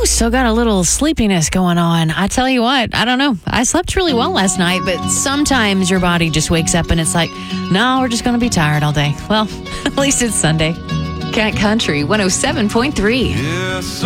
still got a little sleepiness going on. I tell you what, I don't know. I slept really well last night, but sometimes your body just wakes up and it's like, no, we're just going to be tired all day. Well, at least it's Sunday. Cat Country 107.3. Yes,